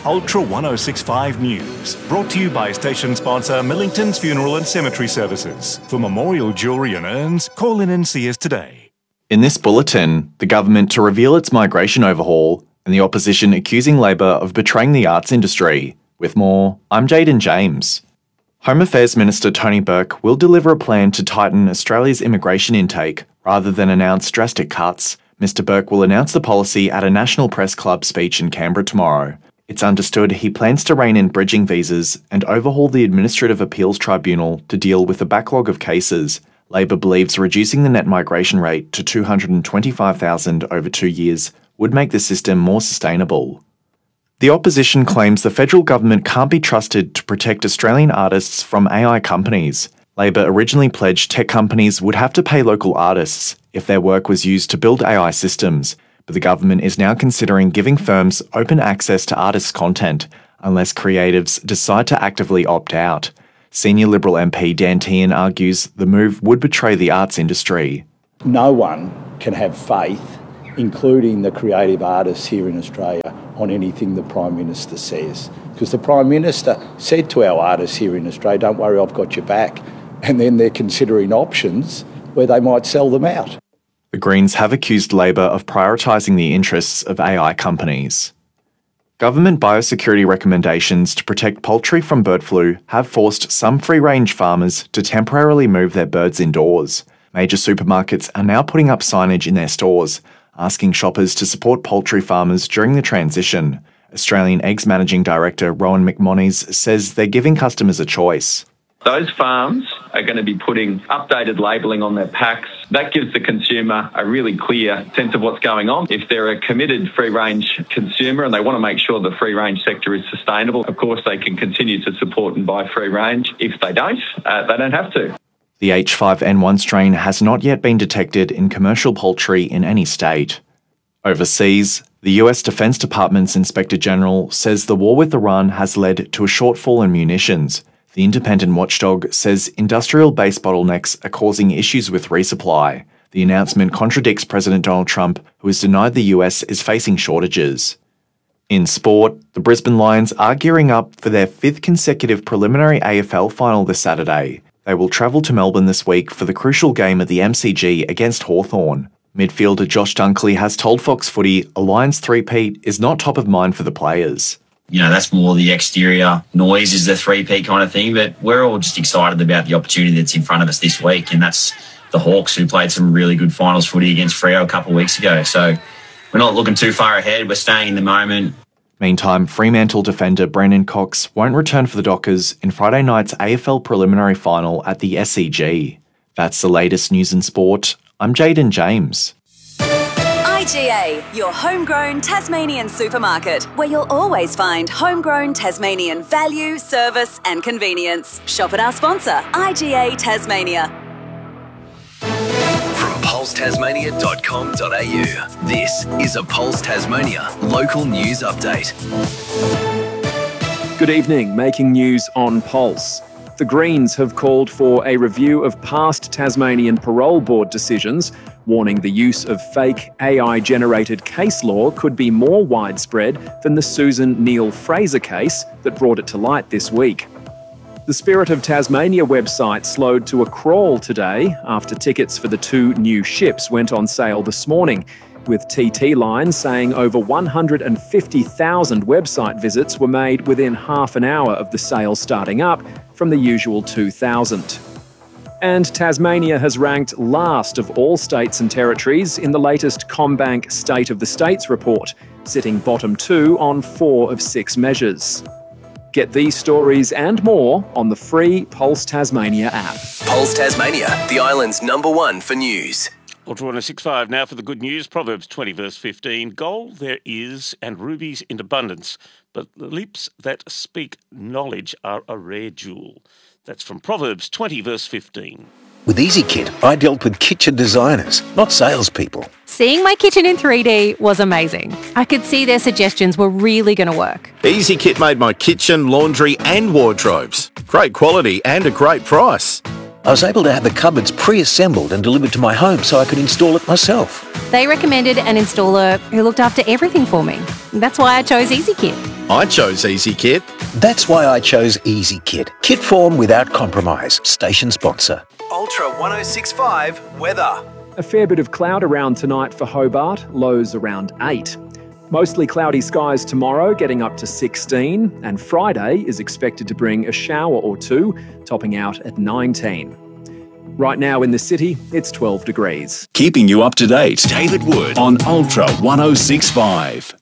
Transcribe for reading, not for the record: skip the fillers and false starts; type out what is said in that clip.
Ultra 1065 News, brought to you by station sponsor Millington's Funeral and Cemetery Services. For memorial jewellery and urns, call in and see us today. In this bulletin, the government to reveal its migration overhaul and the opposition accusing Labor of betraying the arts industry. With more, I'm Jaden James. Home Affairs Minister Tony Burke will deliver a plan to tighten Australia's immigration intake rather than announce drastic cuts. Mr Burke will announce the policy at a National Press Club speech in Canberra tomorrow. It's understood he plans to rein in bridging visas and overhaul the Administrative Appeals Tribunal to deal with the backlog of cases. Labor believes reducing the net migration rate to 225,000 over 2 years would make the system more sustainable. The opposition claims the federal government can't be trusted to protect Australian artists from AI companies. Labor originally pledged tech companies would have to pay local artists if their work was used to build AI systems, but the government is now considering giving firms open access to artists' content unless creatives decide to actively opt out. Senior Liberal MP Dan Tehan argues the move would betray the arts industry. No one can have faith, including the creative artists here in Australia, on anything the Prime Minister says. Because the Prime Minister said to our artists here in Australia, don't worry, I've got your back. And then they're considering options where they might sell them out. The Greens have accused Labor of prioritising the interests of AI companies. Government biosecurity recommendations to protect poultry from bird flu have forced some free-range farmers to temporarily move their birds indoors. Major supermarkets are now putting up signage in their stores, asking shoppers to support poultry farmers during the transition. Australian Eggs Managing Director Rowan McMonnies says they're giving customers a choice. Those farms are going to be putting updated labelling on their packs. That gives the consumer a really clear sense of what's going on. If they're a committed free-range consumer and they want to make sure the free-range sector is sustainable, of course they can continue to support and buy free-range. If they don't have to. The H5N1 strain has not yet been detected in commercial poultry in any state. Overseas, the US Defense Department's Inspector General says the war with Iran has led to a shortfall in munitions. The independent watchdog says industrial-based bottlenecks are causing issues with resupply. The announcement contradicts President Donald Trump, who has denied the US is facing shortages. In sport, the Brisbane Lions are gearing up for their 5th consecutive preliminary AFL final this Saturday. They will travel to Melbourne this week for the crucial game at the MCG against Hawthorn. Midfielder Josh Dunkley has told Fox Footy a Lions three-peat is not top of mind for the players. You know, that's more the exterior noise is the three-peat kind of thing, but we're all just excited about the opportunity that's in front of us this week, and that's the Hawks, who played some really good finals footy against Freo a couple of weeks ago. So we're not looking too far ahead. We're staying in the moment. Meantime, Fremantle defender Brendan Cox won't return for the Dockers in Friday night's AFL preliminary final at the SCG. That's the latest news in sport. I'm Jaden James. IGA, your homegrown Tasmanian supermarket, where you'll always find homegrown Tasmanian value, service and convenience. Shop at our sponsor, IGA Tasmania. From pulsetasmania.com.au, this is a Pulse Tasmania local news update. Good evening, making news on Pulse. The Greens have called for a review of past Tasmanian Parole Board decisions, warning the use of fake AI-generated case law could be more widespread than the Susan Neal-Fraser case that brought it to light this week. The Spirit of Tasmania website slowed to a crawl today after tickets for the 2 new ships went on sale this morning, with TT Line saying over 150,000 website visits were made within half an hour of the sale starting up from the usual 2,000. And Tasmania has ranked last of all states and territories in the latest CommBank State of the States report, sitting bottom 2 on 4 of 6 measures. Get these stories and more on the free Pulse Tasmania app. Pulse Tasmania, the island's #1 for news. Ultra 1065 now for the good news. Proverbs 20 verse 15. Gold there is and rubies in abundance, but the lips that speak knowledge are a rare jewel. That's from Proverbs 20 verse 15. With EasyKit, I dealt with kitchen designers, not salespeople. Seeing my kitchen in 3D was amazing. I could see their suggestions were really going to work. EasyKit made my kitchen, laundry and wardrobes. Great quality and a great price. I was able to have the cupboards pre-assembled and delivered to my home so I could install it myself. They recommended an installer who looked after everything for me. That's why I chose EasyKit. I chose Easy Kit. That's why I chose Easy Kit. Kit form without compromise. Station sponsor. Ultra 1065 weather. A fair bit of cloud around tonight for Hobart, lows around 8. Mostly cloudy skies tomorrow, getting up to 16, and Friday is expected to bring a shower or two, topping out at 19. Right now in the city, it's 12 degrees. Keeping you up to date, David Wood on Ultra 1065.